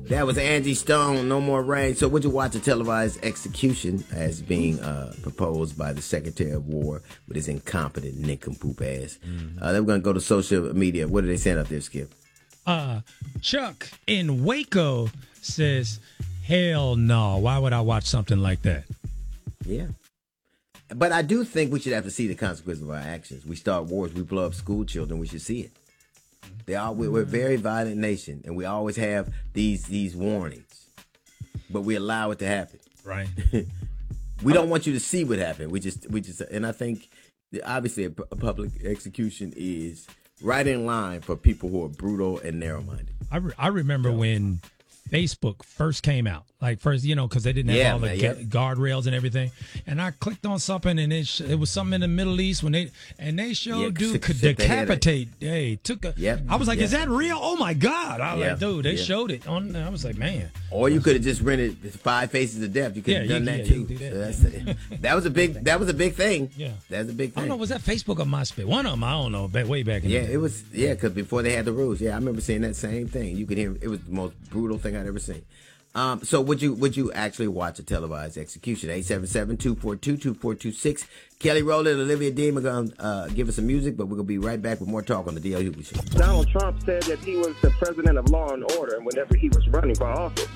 That was Angie Stone, No More Rain. So would you watch a televised execution as being proposed by the Secretary of War with his incompetent nincompoop ass? Then we're going to go to social media. What are they saying up there, Skip? Chuck in Waco says, hell no. Why would I watch something like that? Yeah. But I do think we should have to see the consequences of our actions. We start wars. We blow up school children. We should see it. We're a very violent nation, and we always have these warnings. But we allow it to happen. Right. We don't want you to see what happened. We just, and I think obviously a public execution is right in line for people who are brutal and narrow-minded. I remember when Facebook first came out, like first, because they didn't have all the guardrails and everything. And I clicked on something, and it was something in the Middle East when they showed dude could decapitate. I was like, is that real? Oh my God! I was like, dude, they showed it on. I was like, man. Or you could have just rented 5 Faces of Death. You could have done that too. That was a big thing. Yeah, that's a big thing. I don't know, was that Facebook or MySpace? One of them, I don't know. Way back in the day. It was. Yeah, because before they had the rules. Yeah, I remember seeing that same thing. You could hear it was the most brutal thing I'd ever seen. So would you actually watch a televised execution? 877-242-2426. Kelly Rowland and Olivia Dean are going to give us some music, but we're going to be right back with more talk on the D.L. Hughley Show. Donald Trump said that he was the president of law and order whenever he was running for office.